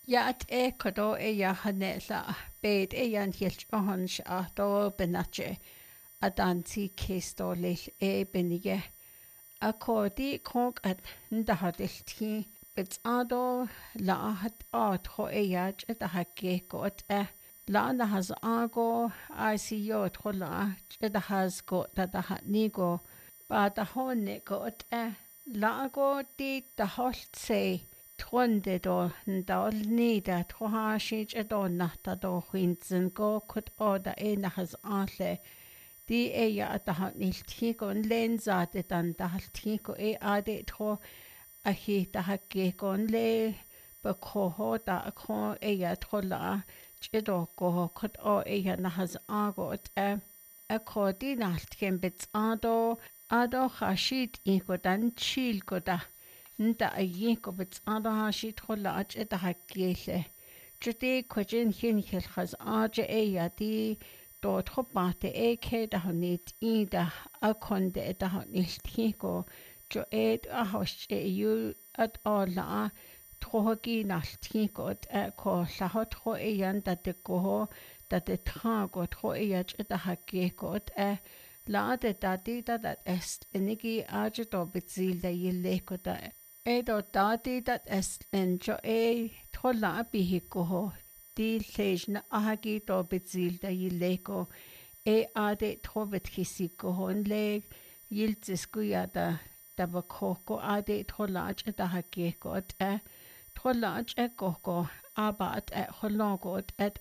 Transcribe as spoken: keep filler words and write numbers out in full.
Ja at e kodo e ja hanela bed e jan hielch ohon sha do benache adanti kesto lil e benige a kodi konk at ndahadilti bits ado la hat at ho e ja et ha ge got e la na has ago I see yo thola et has got da ha ni go ba da honne got e la go di da holt se Tronde do ndal nida troha shich edo nata do hinzen go kut oda e na has anle di e ya ata hat nil tiko en lenza de dan da hal tiko e ade tro a hi da ha ge gon le ba ko ho da a ko e ya trola edo go kut o e ya na has agot e a ko di na ken bits ado ado khashit i ko dan chil ko da Nda a yinko bits anda ha shi trolla ach eta ha gele. Jodi kwajin hin hil khaz aja e ya di do tropate e ke da ha nit i da a konde eta ha nicht hiko. Jo et a hosh e yu at alla trohogi nalt hiko at e ko lahot tro e yan da de go da de trago tro e ya eta ha geko at e La de da di da dat est enigi aja do bitzil da yileko da Edo dati dat est enjo e thola bihiko ho di lejna ahagi do bitzil da yileko e ade trovit hisiko hon le yiltzisku ya da da bakoko ade thola ach da hageko e thola ach e koko aba at e holongo et